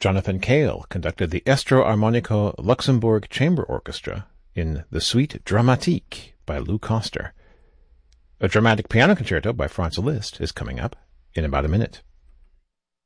Jonathan Cale conducted the Estro Armonico Luxembourg Chamber Orchestra in the Suite Dramatique by Lou Koster. A dramatic piano concerto by Franz Liszt is coming up in about a minute.